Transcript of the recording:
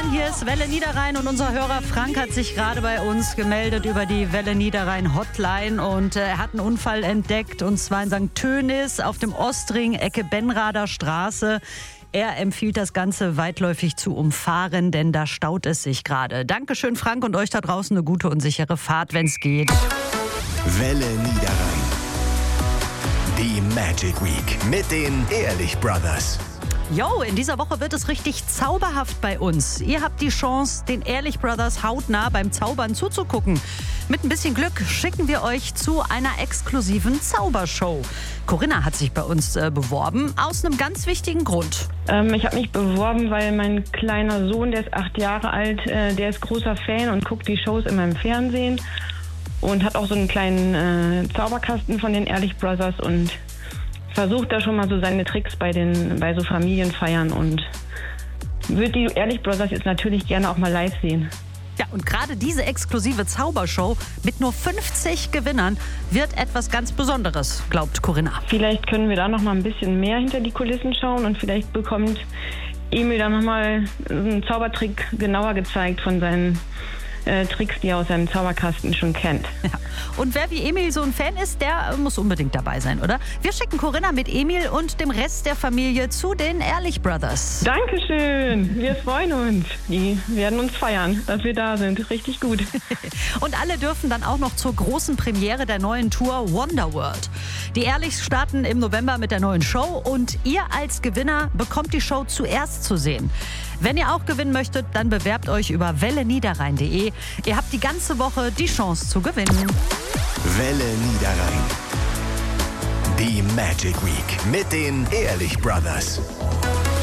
Hier ist Welle Niederrhein und unser Hörer Frank hat sich gerade bei uns gemeldet über die Welle Niederrhein Hotline und er hat einen Unfall entdeckt und zwar in St. Tönis auf dem Ostring, Ecke Benrather Straße. Er empfiehlt das Ganze weitläufig zu umfahren, denn da staut es sich gerade. Dankeschön Frank und euch da draußen eine gute und sichere Fahrt, wenn es geht. Welle Niederrhein. Die Magic Week mit den Ehrlich Brothers. Jo, in dieser Woche wird es richtig zauberhaft bei uns. Ihr habt die Chance, den Ehrlich Brothers hautnah beim Zaubern zuzugucken. Mit ein bisschen Glück schicken wir euch zu einer exklusiven Zaubershow. Corinna hat sich bei uns beworben, aus einem ganz wichtigen Grund. Ich habe mich beworben, weil mein kleiner Sohn, der ist 8 Jahre alt, der ist großer Fan und guckt die Shows immer im Fernsehen und hat auch so einen kleinen Zauberkasten von den Ehrlich Brothers und versucht da schon mal so seine Tricks bei so Familienfeiern und würde die Ehrlich Brothers jetzt natürlich gerne auch mal live sehen. Ja, und gerade diese exklusive Zaubershow mit nur 50 Gewinnern wird etwas ganz Besonderes, glaubt Corinna. Vielleicht können wir da noch mal ein bisschen mehr hinter die Kulissen schauen und vielleicht bekommt Emil dann noch mal einen Zaubertrick genauer gezeigt von seinen Tricks, die er aus seinem Zauberkasten schon kennt. Ja. Und wer wie Emil so ein Fan ist, der muss unbedingt dabei sein, oder? Wir schicken Corinna mit Emil und dem Rest der Familie zu den Ehrlich Brothers. Dankeschön, wir freuen uns. Die werden uns feiern, dass wir da sind. Richtig gut. Und alle dürfen dann auch noch zur großen Premiere der neuen Tour Wonderworld. Die Ehrlichs starten im November mit der neuen Show und ihr als Gewinner bekommt die Show zuerst zu sehen. Wenn ihr auch gewinnen möchtet, dann bewerbt euch über welleniederrhein.de. Ihr habt die ganze Woche die Chance zu gewinnen. Welle Niederrhein. Die Magic Week mit den Ehrlich Brothers.